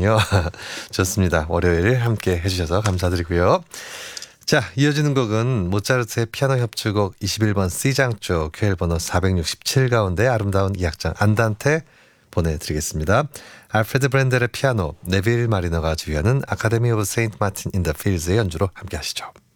그렇군요. 좋습니다. 월요일 함께 해주셔서 감사드리고요. 자, 이어지는 곡은 모차르트의 피아노 협주곡 21번 C장조 퀘일 번호 467 가운데 아름다운 이 악장 안단테 보내드리겠습니다. 알프레드 브렌델의 피아노, 네빌 마리너가 지휘하는 아카데미 오브 세인트 마틴 인 더 필즈의 연주로 함께 하시죠.